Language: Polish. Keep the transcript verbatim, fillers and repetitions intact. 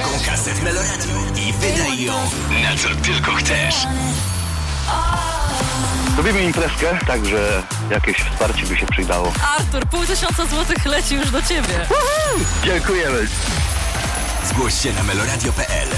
kaset Meloradio i wydaj ją na co tylko chcesz. Robimy imprezkę, także jakieś wsparcie by się przydało. Artur, pół tysiąca złotych leci już do ciebie. Uhu! Dziękujemy. Zgłoś się na meloradio kropka p l.